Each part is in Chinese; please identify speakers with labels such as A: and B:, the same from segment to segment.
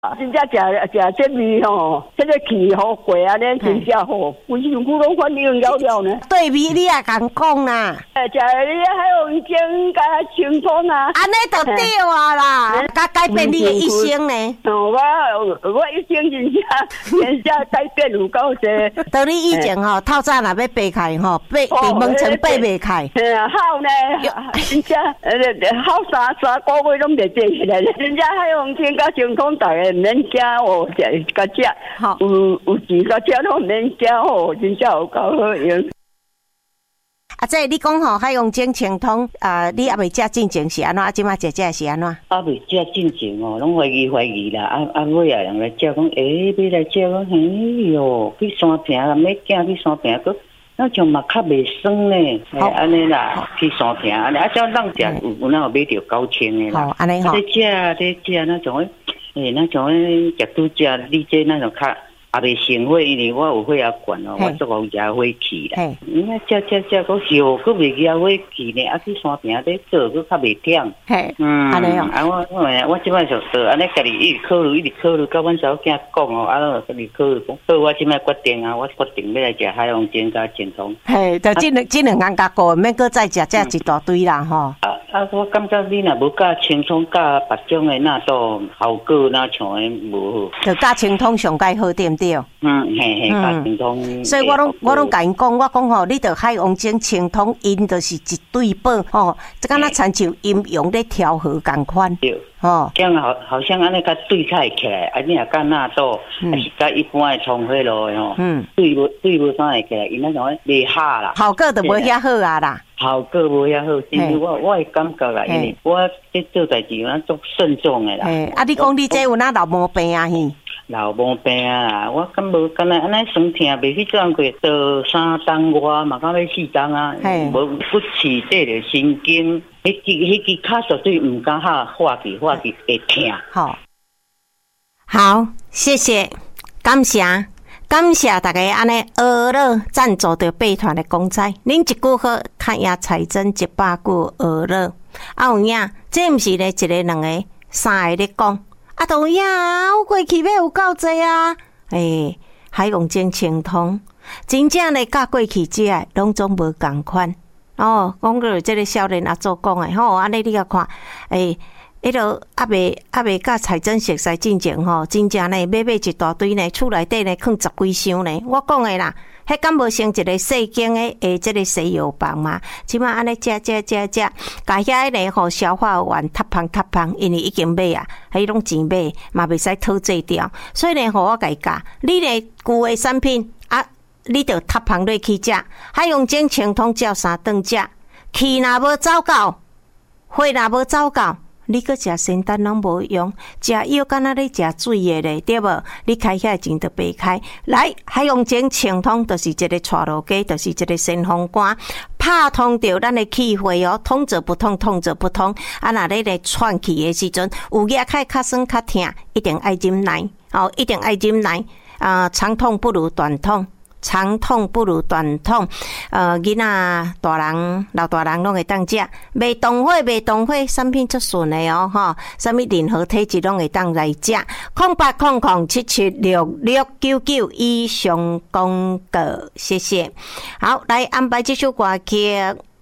A: 真正食这味吼，这个气好过啊，恁真正好，规身躯拢反应了了呢。
B: 对味你也敢讲啦？
A: 食你还有已经加清通啊，
B: 安尼就对啊啦，甲改变你的一生呢。
A: 我一生真正改变有够多。
B: 到你以前吼，透早若要爬开吼，伫门城爬袂开。
A: 好呢，真正好三个月拢袂坐起来，真正还用天甲清通大个。免惊哦，甲食，有钱甲食拢免惊哦，真正有够好用。
B: 这你讲吼，海洋精清通你还未食进前是安怎？即马食是安怎？
C: 未食进前哦，拢怀疑啦。尾啊人来食讲，要来食讲，哟，去山坪啦，要行去山坪个，那像嘛较袂酸呢，安尼啦，去山坪安尼，叫人食有那有买着高清的啦。
B: 安尼吼。
C: 在食那种那种食拄食，你这那种较也袂成火，因为我有火啊管哦，我做好惹火气啦。食，个烧佫袂惹火气呢，去山坪咧做佫较袂忝。
B: 安尼
C: 哦。我即摆就安尼家己一直考虑，甲阮查某囝讲哦，家己考虑讲，所以我即摆决定啊，我决定要来食海洋精甲清通。
B: 就这两项加过，免搁再食一大堆啦吼。
C: 我感觉你若无甲清通甲别种的那都效果那像的无好。
B: 就甲清通上介好，对不对？
C: 甲清通。所以
B: 我拢甲因讲，我讲吼，你着海洋精清通，因就是一对宝吼，即敢若亲像阴阳咧调和共款。
C: 这样好像安尼甲对菜起来，你若甲纳豆，还是甲一般的葱火咯吼，对无啥会起来，因那种袂下啦，
B: 效果就无遐好啊啦。
C: 效果无遐好，因为我会感觉啦，因为我在做代志有做慎重的啦。
B: 你讲你这有哪老毛病啊？
C: 老毛病啊！我敢无敢若安尼酸痛，袂去做过到3冬外嘛，到要4冬啊，无骨刺对着神经，迄支脚绝对唔敢化气会痛。
B: 好，谢谢，感谢大家安尼娱乐赞助着备团的公仔，恁一句好，看呀彩真100句娱乐，有影，这毋是咧一个两个三个咧讲。都有影我过去买有够济啊！海洋精清通，真正咧甲过去食的拢总无共款。讲到这个少年阿祖讲的吼，安尼你甲看，迄个还未甲财政熟悉进前吼，真正呢买一大堆呢，厝内底呢放10几箱呢。我讲的啦，迄敢无成一个细间的这个西药房嘛？即马安尼食，甲遐呢吼消化完塌芳，因为已经买啊，迄种钱买嘛袂使讨债掉，所以呢，我甲伊教，你呢旧的产品你着塌芳落去食，海洋精清通照3顿食，气若无走到，火若无走到。你搁食仙丹拢无用，食药敢若咧食水的咧，对无？你开遐钱就白开。来，海洋精清通就是一个带路鸡，就是一个先锋官，拍通着咱的气血哦，通则不通，通则不通。若咧喘气的时阵，有牙开较酸较痛，一定爱饮奶一定爱饮奶。长痛不如短痛。长痛不如短痛，囡仔、大人、老大人拢会当食，袂动火，产品足顺的哦，哈，啥物任何体质拢会当来食。0800776699以上广告，谢谢。好，来安排这首歌曲，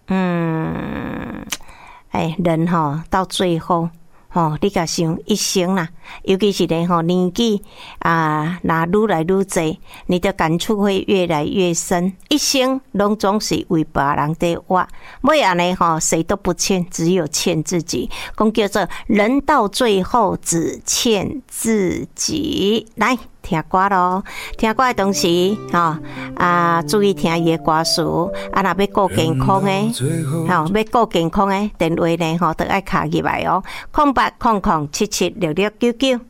B: 人到最后。你甲想一生啦，尤其是咧年纪那愈来愈济，你的感触会越来越深。一生拢总是为别人在活，每安尼谁都不欠，只有欠自己。讲叫做人到最后只欠自己。来听歌咯，听歌的同时注意听伊的歌词。若要顾健康的，要顾健康的电话呢，都爱卡入来哦。0800776699。